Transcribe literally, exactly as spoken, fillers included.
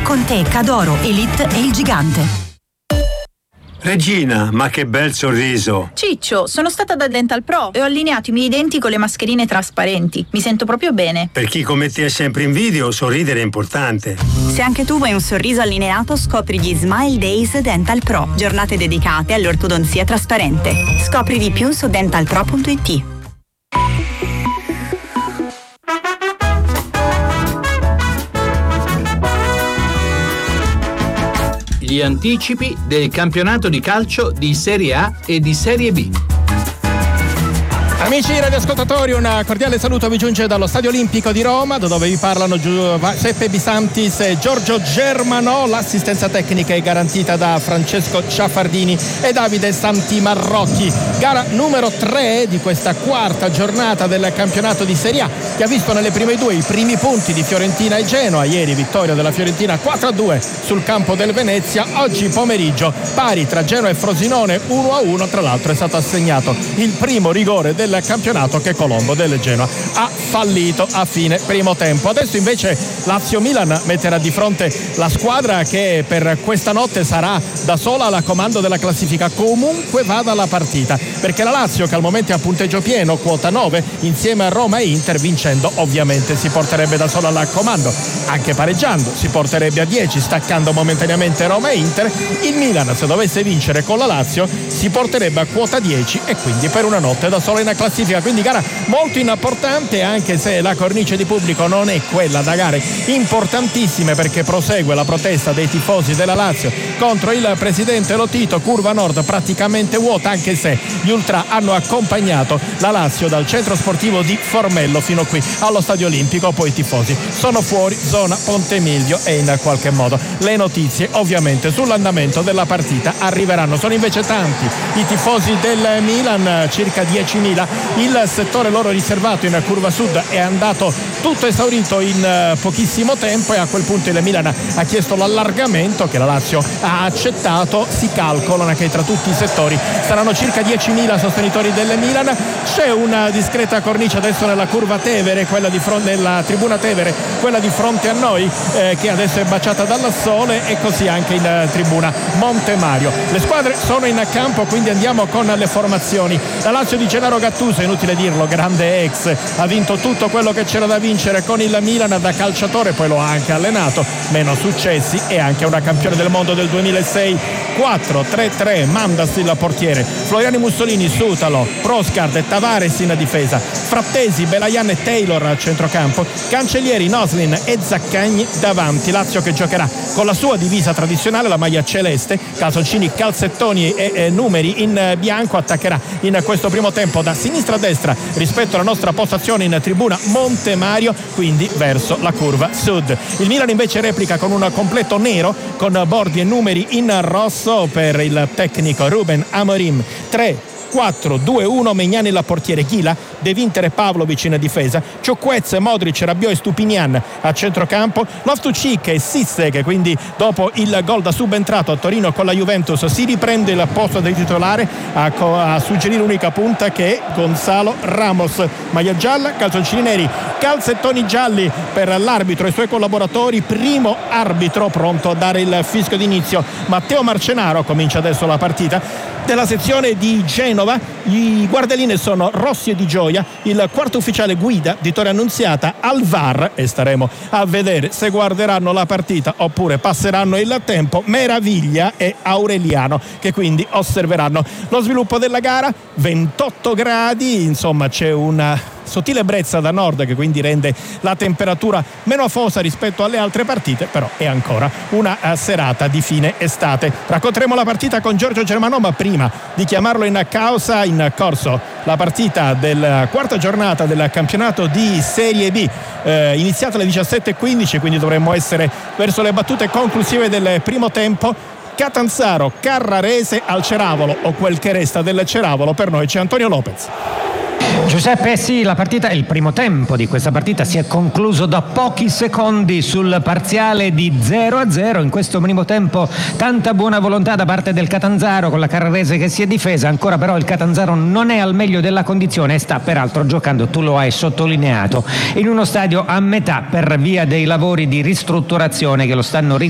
con te Cadoro, Elite e il Gigante. Regina, ma che bel sorriso! Ciccio, sono stata da Dental Pro e ho allineato i miei denti con le mascherine trasparenti. Mi sento proprio bene. Per chi come te è sempre in video, sorridere è importante. Se anche tu vuoi un sorriso allineato, scopri gli Smile Days Dental Pro, giornate dedicate all'ortodonzia trasparente. Scopri di più su dental pro punto it. Gli anticipi del campionato di calcio di Serie A e di Serie B. Amici radioascoltatori, un cordiale saluto vi giunge dallo Stadio Olimpico di Roma, da dove vi parlano Giuseppe Bisantis e Giorgio Germano. L'assistenza tecnica è garantita da Francesco Ciaffardini e Davide Santimarrocchi. Gara numero tre di questa quarta giornata del campionato di Serie A, che ha visto nelle prime due i primi punti di Fiorentina e Genoa. Ieri vittoria della Fiorentina quattro a due sul campo del Venezia. Oggi pomeriggio pari tra Genoa e Frosinone uno a uno. Tra l'altro è stato assegnato il primo rigore del campionato che Colombo del Genoa ha fallito a fine primo tempo. Adesso invece Lazio-Milan metterà di fronte la squadra che per questa notte sarà da sola alla comando della classifica, comunque vada la partita, perché la Lazio, che al momento è a punteggio pieno, quota nove, insieme a Roma e Inter, vincendo ovviamente si porterebbe da sola al comando. Anche pareggiando si porterebbe a dieci, staccando momentaneamente Roma e Inter. Il Milan, se dovesse vincere con la Lazio, si porterebbe a quota dieci e quindi per una notte da sola in classifica. Quindi gara molto importante, anche se la cornice di pubblico non è quella da gare importantissime, perché prosegue la protesta dei tifosi della Lazio contro il presidente Lotito. Curva nord praticamente vuota, anche se gli ultra hanno accompagnato la Lazio dal centro sportivo di Formello fino qui allo Stadio Olimpico. Poi i tifosi sono fuori zona Ponte Milvio e in qualche modo le notizie ovviamente sull'andamento della partita arriveranno. Sono invece tanti i tifosi del Milan, circa diecimila. Il settore loro riservato in curva sud è andato tutto esaurito in pochissimo tempo e a quel punto il Milan ha chiesto l'allargamento, che la Lazio ha accettato. Si calcolano che tra tutti i settori saranno circa diecimila sostenitori del Milan. C'è una discreta cornice adesso nella curva Tevere, quella di fronte, nella tribuna Tevere, quella di fronte a noi, eh, che adesso è baciata dal sole, e così anche in tribuna Monte Mario. Le squadre sono in campo, quindi andiamo con le formazioni. La Lazio di Gennaro Gattuso, è inutile dirlo, grande ex, ha vinto tutto quello che c'era da vincere con il Milan da calciatore, poi lo ha anche allenato, meno successi, e anche una campione del mondo del duemilasei. Quattro tre tre, Mandas il portiere, Floriani Mussolini, Sutalo, Proscard e Tavares in difesa, Frattesi, Belayan e Taylor a centrocampo, Cancellieri, Noslin e Zaccagni davanti. Lazio che giocherà con la sua divisa tradizionale, la maglia celeste, calzoncini, calzettoni e, e numeri in bianco. Attaccherà in questo primo tempo da sinistra a destra rispetto alla nostra postazione in tribuna Monte Mario, quindi verso la curva sud. Il Milan invece replica con un completo nero con bordi e numeri in rosso per il tecnico Ruben Amorim. tre quattro due uno, Magnani la portiere, Ghila, De Winter e Pavlovic in difesa, Ciukwez, Modric, Rabiot e Stupinian a centrocampo, Loftus-Cheek e Sisse, che quindi dopo il gol da subentrato a Torino con la Juventus si riprende il posto del titolare a, co- a suggerire l'unica punta, che è Gonzalo Ramos. Maglia gialla, calzoncini neri, calzettoni gialli per l'arbitro e i suoi collaboratori. Primo arbitro pronto a dare il fischio d'inizio, Matteo Marcenaro. Comincia adesso la partita della sezione di Genova. I guardaline sono Rossi e Di Gioia, il quarto ufficiale guida di Torre Annunziata al V A R, e staremo a vedere se guarderanno la partita oppure passeranno il tempo, Meraviglia e Aureliano, che quindi osserveranno lo sviluppo della gara. Ventotto gradi, insomma c'è una sottile brezza da nord che quindi rende la temperatura meno afosa rispetto alle altre partite, però è ancora una serata di fine estate. Racconteremo la partita con Giorgio Germano, ma prima di chiamarlo in causa, in corso la partita della quarta giornata del campionato di Serie B, eh, iniziata alle diciassette e quindici, quindi dovremmo essere verso le battute conclusive del primo tempo. Catanzaro, Carrarese al Ceravolo, o quel che resta del Ceravolo. Per noi c'è Antonio Lopez. Giuseppe, sì, la partita, il primo tempo di questa partita si è concluso da pochi secondi sul parziale di zero a zero. In questo primo tempo tanta buona volontà da parte del Catanzaro, con la Carrarese che si è difesa. Ancora però il Catanzaro non è al meglio della condizione e sta peraltro giocando, tu lo hai sottolineato, in uno stadio a metà per via dei lavori di ristrutturazione che lo stanno